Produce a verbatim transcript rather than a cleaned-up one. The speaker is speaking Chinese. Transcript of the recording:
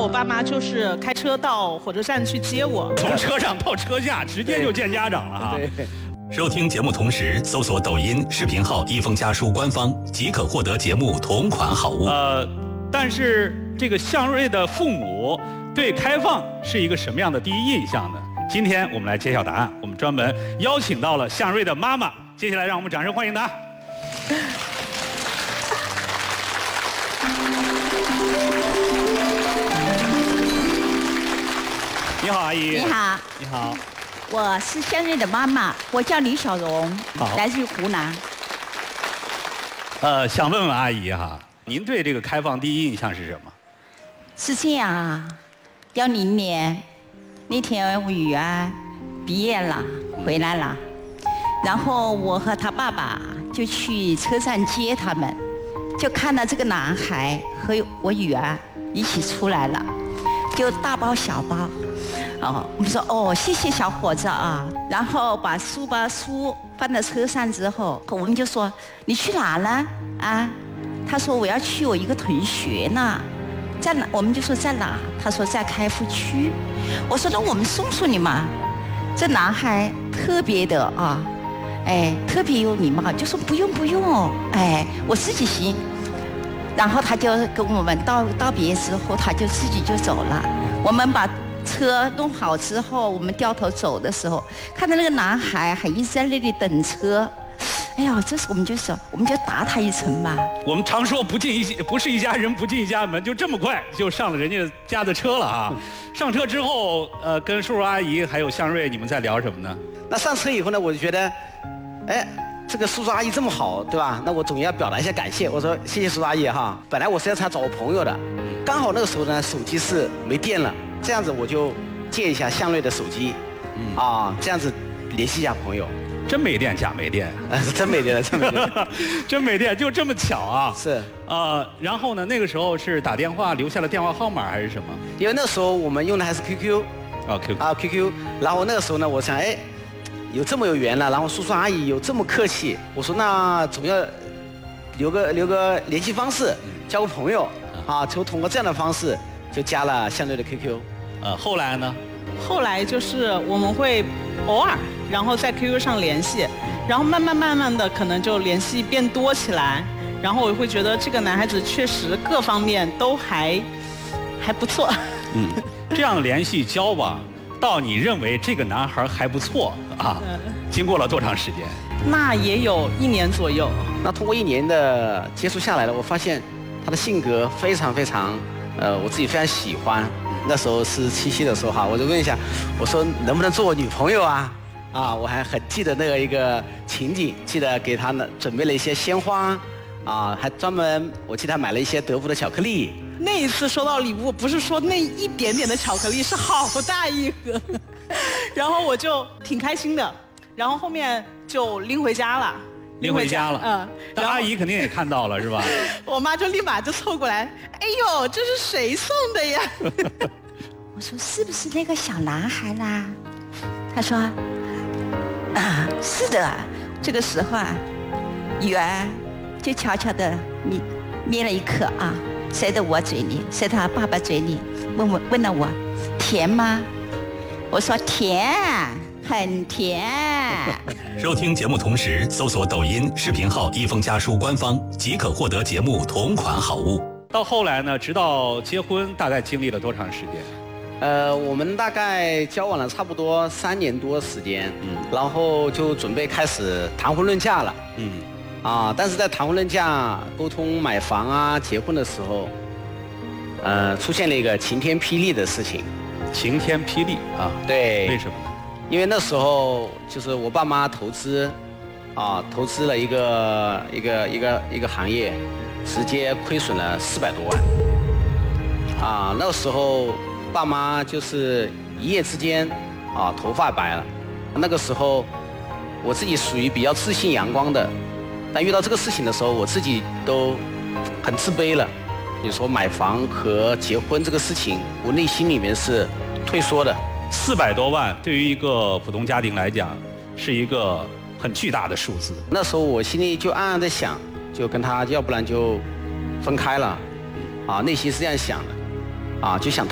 我爸妈就是开车到火车站去接我， 从车上到车下，直接就见家长了哈。 对。 收听节目同时，搜索抖音视频号“一封家书”官方，即可获得节目同款好物。 呃，但是这个向瑞的父母对开放是一个什么样的第一印象呢？今天我们来揭晓答案，我们专门邀请到了向瑞的妈妈，接下来让我们掌声欢迎她。你好，阿姨。 你好。 你好。 我是向瑞的妈妈，我叫李小荣， 好， 来自于湖南。 呃，想问问阿姨哈，您对这个开放第一印象是什么？ 是这样啊，幺零年那天我女儿毕业了，回来了，然后我和他爸爸就去车站接他们，就看到这个男孩和我女儿一起出来了，就大包小包。哦，我们说哦，谢谢小伙子啊。然后把书包书放到车上之后，我们就说你去哪呢？啊，他说我要去我一个同学那，在哪？我们就说在哪？他说在开福区。我说那我们送送你嘛。这男孩特别的啊，哎，特别有礼貌，就说不用不用，哎，我自己行。然后他就跟我们道道别之后，他就自己就走了。我们把车弄好之后，我们掉头走的时候，看到那个男孩还一直在那里等车。哎呀，这时我们就说，我们就打他一层吧。 我们常说不进一不是一家人不进一家门，就这么快就上了人家家的车了啊！上车之后，呃，跟叔叔阿姨还有向瑞，你们在聊什么呢？ 那上车以后呢，我就觉得，哎，这个叔叔阿姨这么好，对吧？那我总要表达一下感谢。我说谢谢叔叔阿姨哈。本来我是要想找我朋友的，刚好那个时候呢，手机是没电了。这样子我就借一下向瑞的手机，嗯啊，这样子联系一下朋友。 真没电假没电， 真没电了，真没电， 真没电，就这么巧啊！ 是呃，然后呢，那个时候是打电话留下了电话号码还是什么？ 因为那时候我们用的还是 Q Q， 啊 Q Q 啊 Q Q， 然后那个时候呢，我想哎，有这么有缘了，然后叔叔阿姨有这么客气，我说那总要留个留个联系方式，交个朋友啊，就通过这样的方式就加了向瑞的 Q Q。 呃，后来呢？ 后来就是我们会偶尔，然后在 Q Q 上联系，然后慢慢慢慢的可能就联系变多起来，然后我会觉得这个男孩子确实各方面都还还不错。 嗯，这样联系交往，到你认为这个男孩还不错啊，经过了多长时间？ 那也有一年左右。 那通过一年的接触下来了，我发现他的性格非常非常，呃，我自己非常喜欢。那时候是七夕的时候哈，我就问一下，我说能不能做我女朋友啊？啊，我还很记得那个一个情景，记得给她呢准备了一些鲜花，啊，还专门我记得还买了一些德芙的巧克力。 那一次收到礼物，不是说那一点点的巧克力，是好大一盒，然后我就挺开心的，然后后面就拎回家了。 拎回家了，嗯，那阿姨肯定也看到了，是吧？ 我妈就立马就凑过来，哎呦，这是谁送的呀？ 我说是不是那个小男孩啦？他说啊，是的。这个时候啊，女儿就悄悄的捏捏了一颗啊，塞到我嘴里，塞到爸爸嘴里，问我问了我，甜吗？我说甜。很甜。 收听节目同时，搜索抖音视频号“一封家书”官方，即可获得节目同款好物。 到后来呢，直到结婚，大概经历了多长时间？ 呃，我们大概交往了差不多三年多时间，嗯，然后就准备开始谈婚论嫁了，嗯，啊，但是在谈婚论嫁、沟通买房啊、结婚的时候，呃，出现了一个晴天霹雳的事情。 晴天霹雳啊？ 对。 为什么呢？ 因为那时候就是我爸妈投资，啊，投资了一个一个一个一个行业，直接亏损了四百多万。啊，那时候爸妈就是一夜之间，啊，头发白了。那个时候我自己属于比较自信阳光的，但遇到这个事情的时候，我自己都很自卑了。比如说买房和结婚这个事情，我内心里面是退缩的。 四百多万对于一个普通家庭来讲，是一个很巨大的数字。 那时候我心里就暗暗的想，就跟他要不然就分开了，啊，内心是这样想的，啊，就想